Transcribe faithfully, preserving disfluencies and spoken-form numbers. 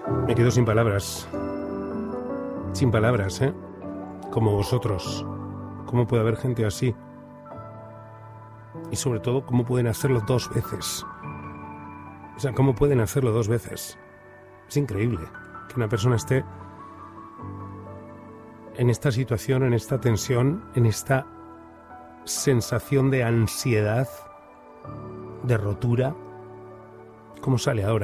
Me quedo sin palabras. Sin palabras, ¿eh? Como vosotros. ¿Cómo puede haber gente así? Y sobre todo, ¿cómo pueden hacerlo dos veces? O sea, ¿cómo pueden hacerlo dos veces? Es increíble que una persona esté en esta situación, en esta tensión, en esta sensación de ansiedad, de rotura. ¿Cómo sale ahora?